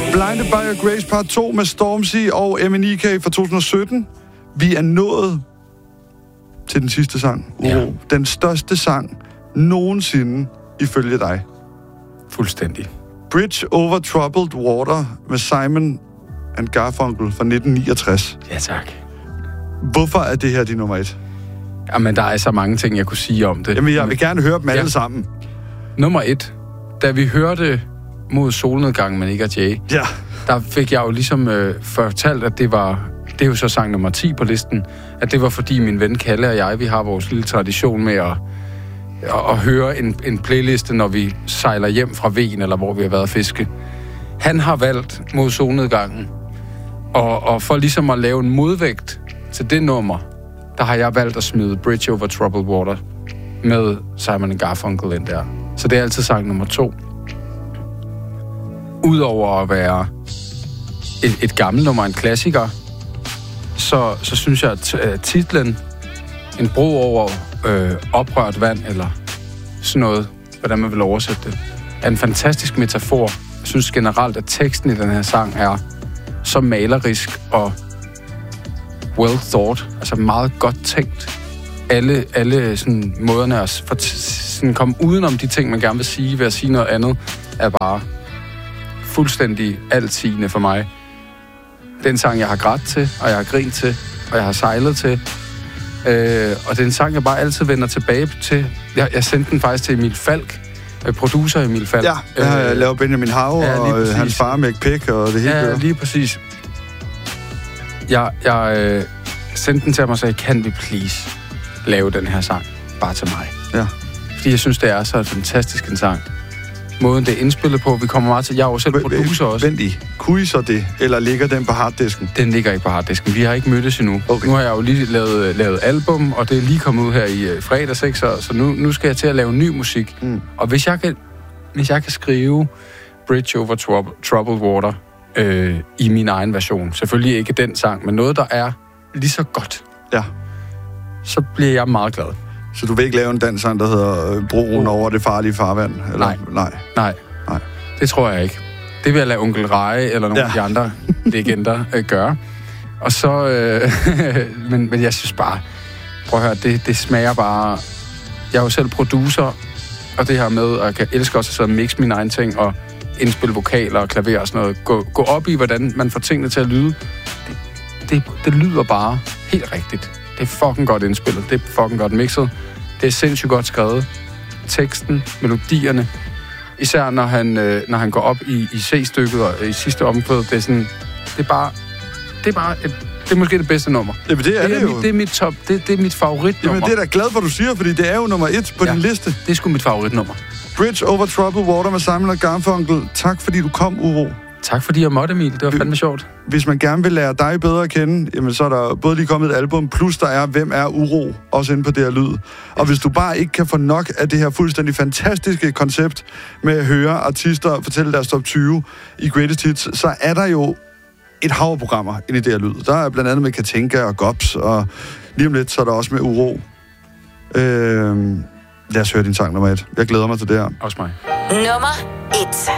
Blinded by Your Grace part 2 med Stormzy og MNEK fra 2017. Vi er nået til den sidste sang, Uro. Ja. Den største sang nogensinde ifølge dig. Fuldstændig. Bridge Over Troubled Water med Simon and Garfunkel fra 1969. Ja, tak. Hvorfor er det her din nummer 1? Jamen, der er så mange ting, jeg kunne sige om det. Jamen, jeg vil gerne høre dem alle sammen. Nummer 1. Da vi hørte Mod solnedgangen med Nick og Jay, der fik jeg jo ligesom fortalt, at det er jo så sang nummer 10 på listen, at det var fordi min ven Kalle og jeg, vi har vores lille tradition med at høre en playliste, når vi sejler hjem fra Ven, eller hvor vi har været at fiske. Han har valgt Mod solnedgangen, og for ligesom at lave en modvægt til det nummer, der har jeg valgt at smide Bridge Over Troubled Water med Simon & Garfunkel ind der. Så det er altid sang nummer 2. Udover at være et gammelt nummer, en klassiker, så synes jeg, at titlen En bro over oprørt vand, eller sådan noget, hvordan man vil oversætte det, er en fantastisk metafor. Jeg synes generelt, at teksten i den her sang er så malerisk og well thought, altså meget godt tænkt. Alle sådan måderne at sådan komme udenom de ting, man gerne vil sige, ved at sige noget andet, er bare fuldstændig altsigende for mig. Den sang, jeg har grædt til, og jeg har grint til, og jeg har sejlet til. Og det er en sang, jeg bare altid vender tilbage til. Jeg sendte den faktisk til Emil Falk, producer Emil Falk. Ja, jeg laver Benjamin Hav og hans far Mick Pick og det hele. Ja, lige præcis. Jeg sendte den til ham og sagde, kan vi please lave den her sang bare til mig? Ja. Fordi jeg synes, det er så fantastisk en sang. Måden, det er indspillet på, vi kommer meget til... Jeg er jo selv producer også. Vent i. Kunne I så det? Eller ligger den på harddisken? Den ligger ikke på harddisken. Vi har ikke mødtes endnu. Okay. Nu har jeg jo lige lavet album, og det er lige kommet ud her i fredags, ikke? Så nu skal jeg til at lave ny musik. Mm. Og hvis jeg kan skrive Bridge Over Troubled Water i min egen version, selvfølgelig ikke den sang, men noget, der er lige så godt, så bliver jeg meget glad. Så du vil ikke lave en dansk sang, der hedder Broen over det farlige farvand? Eller? Nej. Det tror jeg ikke. Det vil jeg lade Onkel Reje eller nogle af de andre legender gøre. Og så... men jeg synes bare... Prøv at høre, det smager bare... Jeg er jo selv producer, og det her med, at jeg elsker også at sidde og mixe mine egne ting, og indspille vokaler og klaver og sådan noget. Gå op i, hvordan man får tingene til at lyde. Det lyder bare helt rigtigt. Det er fucking godt indspillet. Det er fucking godt mixet. Det er sindssygt godt skrevet. Teksten, melodierne. Især når han går op i C-stykket og i sidste omkvæd. Det er sådan... Det er måske det bedste nummer. Jamen, det er jo. Det er mit top. Det er mit favoritnummer. Jamen, det er da glad for, du siger, fordi det er jo nummer 1 på din liste. Det er sgu mit favoritnummer. Bridge Over Troubled Water med Simon & Garfunkel. Tak, fordi du kom, Uro. Tak fordi jeg måtte, Emil. Det var fandme sjovt. Hvis man gerne vil lære dig bedre at kende, jamen så er der både lige kommet et album, plus der er Hvem er Uro, også inde på det her lyd. Og hvis du bare ikke kan få nok af det her fuldstændig fantastiske koncept med at høre artister fortælle deres top 20 i Greatest Hits, så er der jo et hav af programmer inde i det her lyd. Der er blandt andet med Katinka og Gops, og lige om lidt så er der også med Uro. Lad os høre din sang nummer 1. Jeg glæder mig til det her. Også mig. Nummer 1.